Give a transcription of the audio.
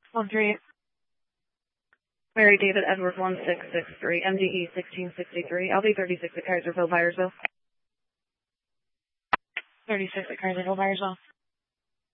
13. Mary David Edward 1663, MDE 1663, LB 36 at Kaiserville, Byersville. 36 at Kaiserville, Byersville.